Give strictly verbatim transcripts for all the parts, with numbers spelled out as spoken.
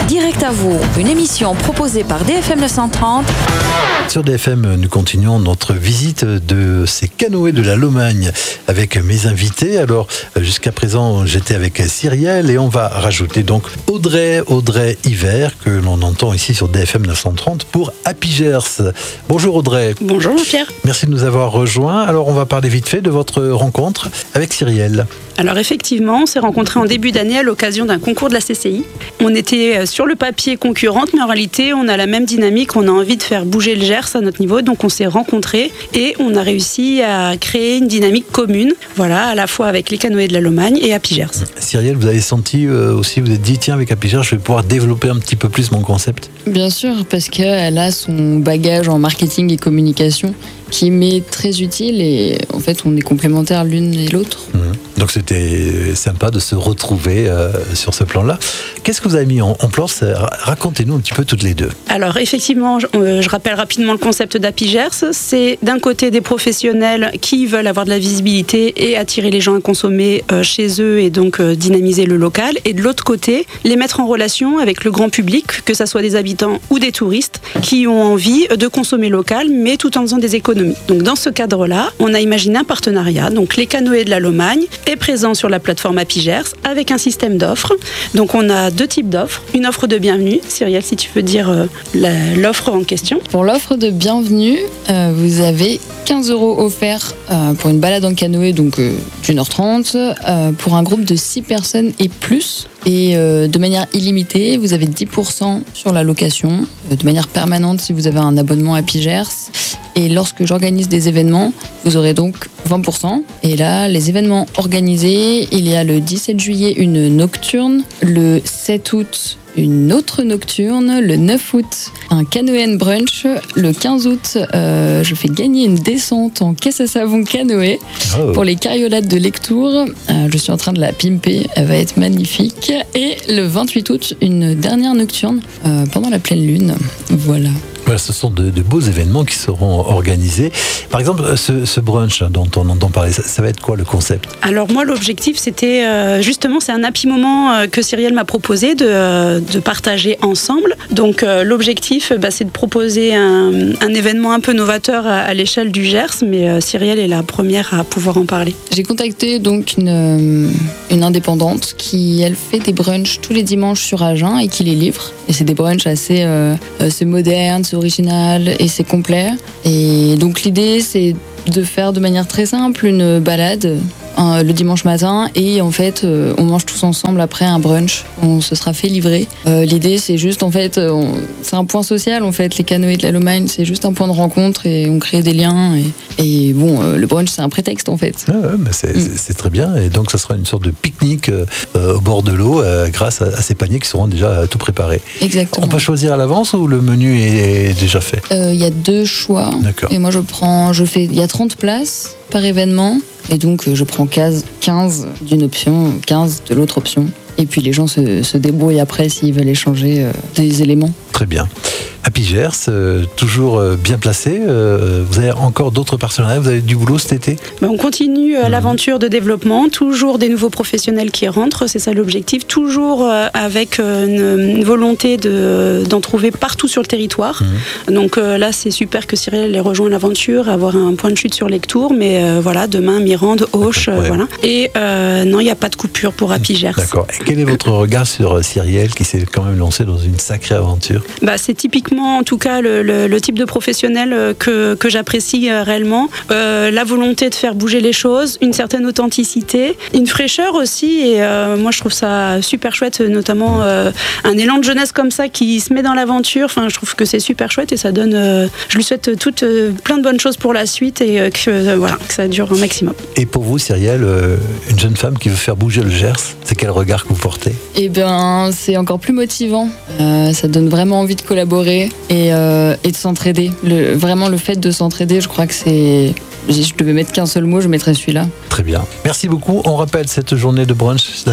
Direct à vous, une émission proposée par D F M neuf cent trente. Sur D F M, nous continuons notre visite de ces canoës de la Lomagne avec mes invités. Alors, jusqu'à présent, j'étais avec Cyrielle et on va rajouter donc Audrey, Audrey Hiver, que l'on entend ici sur D F M neuf cent trente pour Happy Gers. Bonjour Audrey. Bonjour Jean-Pierre. Merci de nous avoir rejoints. Alors, on va parler vite fait de votre rencontre avec Cyrielle. Alors effectivement, on s'est rencontrés en début d'année à l'occasion d'un concours de la C C I. On était sur le papier concurrentes, mais en réalité, on a la même dynamique. On a envie de faire bouger le Gers à notre niveau, donc on s'est rencontrés et on a réussi à créer une dynamique commune. Voilà, à la fois avec les canoës de la Lomagne et Happy Gers. Cyrielle, vous avez senti euh, aussi, vous vous êtes dit, tiens, avec Happy Gers, je vais pouvoir développer un petit peu plus mon concept. Bien sûr, parce qu'elle a son bagage en marketing et communication qui m'est très utile et en fait, on est complémentaires l'une et l'autre. Mmh. Donc c'était sympa de se retrouver euh, sur ce plan-là. Qu'est-ce que vous avez mis en, en place ? Racontez-nous un petit peu toutes les deux. Alors effectivement, je, euh, je rappelle rapidement le concept d'Happy Gers. C'est d'un côté des professionnels qui veulent avoir de la visibilité et attirer les gens à consommer euh, chez eux et donc euh, dynamiser le local. Et de l'autre côté, les mettre en relation avec le grand public, que ce soit des habitants ou des touristes qui ont envie de consommer local, mais tout en faisant des économies. Donc dans ce cadre-là, on a imaginé un partenariat. Donc les canoës de la Lomagne est présent sur la plateforme Happy Gers avec un système d'offres. Donc on a deux types d'offres. Une offre de bienvenue. Cyrielle, si tu veux dire euh, la, l'offre en question. Pour l'offre de bienvenue, euh, vous avez quinze euros offerts euh, pour une balade en canoë, donc euh, d'une heure trente, euh, pour un groupe de six personnes et plus. Et euh, de manière illimitée, vous avez dix pour cent sur la location, euh, de manière permanente si vous avez un abonnement Happy Gers. Et lorsque j'organise des événements, vous aurez donc vingt pour cent. Et là, les événements organisés, il y a le dix-sept juillet une nocturne, le sept août une autre nocturne, le neuf août un canoë and brunch, le quinze août euh, je fais gagner une descente en caisse à savon canoë oh. pour les cariolades de Lectour. Euh, je suis en train de la pimper, elle va être magnifique. Et le vingt-huit août une dernière nocturne euh, pendant la pleine lune. Voilà. Voilà, ce sont de, de beaux événements qui seront organisés. Par exemple, ce, ce brunch dont on entend parler, ça, ça va être quoi le concept ? Alors moi, l'objectif, c'était euh, justement, c'est un happy moment euh, que Cyrielle m'a proposé de, euh, de partager ensemble. Donc euh, l'objectif, bah, c'est de proposer un, un événement un peu novateur à, à l'échelle du Gers, mais euh, Cyrielle est la première à pouvoir en parler. J'ai contacté donc une, une indépendante qui, elle, fait des brunchs tous les dimanches sur Agen et qui les livre. Et c'est des brunchs assez, euh, assez modernes, c'est original et c'est complet. Et donc l'idée, c'est de faire de manière très simple une balade euh, le dimanche matin et en fait euh, on mange tous ensemble après un brunch. On se sera fait livrer. Euh, l'idée, c'est juste en fait, on, c'est un point social en fait. Les canoës de la Lomagne, c'est juste un point de rencontre et on crée des liens. Et, et bon, euh, le brunch, c'est un prétexte en fait. Ah ouais, mais c'est, mm. c'est, c'est très bien. Et donc ça sera une sorte de pique-nique euh, au bord de l'eau euh, grâce à, à ces paniers qui seront déjà euh, tout préparés. Exactement. On peut choisir à l'avance ou le menu est, est déjà fait ? Il euh, y a deux choix. D'accord. Et moi, je prends, je fais, il y a trente places par événement. Et donc, je prends quinze d'une option, quinze de l'autre option. Et puis, les gens se, se débrouillent après s'ils veulent échanger euh, des éléments. Très bien. Happy Gers, euh, toujours euh, bien placé. Euh, vous avez encore d'autres partenariats ? Vous avez du boulot cet été ? Ben, on continue euh, mmh. l'aventure de développement. Toujours des nouveaux professionnels qui rentrent. C'est ça l'objectif. Toujours euh, avec euh, une, une volonté de, d'en trouver partout sur le territoire. Mmh. Donc euh, là, c'est super que Cyrielle ait rejoint l'aventure, avoir un point de chute sur Lectour. Mais euh, voilà, demain, Mirande, Auch, euh, ouais. voilà. Et euh, non, il n'y a pas de coupure pour Happy Gers. D'accord. Et quel est votre regard sur Cyrielle qui s'est quand même lancée dans une sacrée aventure ? Bah, c'est typiquement, en tout cas, le, le, le type de professionnel que, que j'apprécie réellement. Euh, la volonté de faire bouger les choses, une certaine authenticité, une fraîcheur aussi. Et euh, moi, je trouve ça super chouette, notamment euh, un élan de jeunesse comme ça qui se met dans l'aventure. Enfin, je trouve que c'est super chouette et ça donne. Euh, je lui souhaite toutes, euh, plein de bonnes choses pour la suite et euh, que, euh, voilà, que ça dure un maximum. Et pour vous, Cyrielle, euh, une jeune femme qui veut faire bouger le Gers, c'est quel regard que vous portez ? Eh bien, c'est encore plus motivant. Euh, ça donne vraiment envie de collaborer et, euh, et de s'entraider. Le, vraiment, le fait de s'entraider, je crois que c'est... Si je devais mettre qu'un seul mot, je mettrais celui-là. Très bien. Merci beaucoup. On rappelle cette journée de brunch, la date ?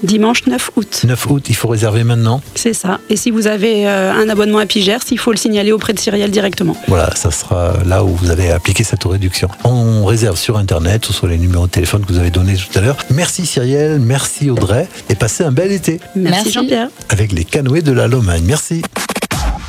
Dimanche neuf août. neuf août, il faut réserver maintenant. C'est ça. Et si vous avez euh, un abonnement à Pigers, il faut le signaler auprès de Cyrielle directement. Voilà, ça sera là où vous allez appliquer cette réduction. On réserve sur Internet ou sur les numéros de téléphone que vous avez donnés tout à l'heure. Merci Cyrielle, merci Audrey et passez un bel été. Merci, Merci. Jean-Pierre. avec les canoës de la Lomagne. Merci.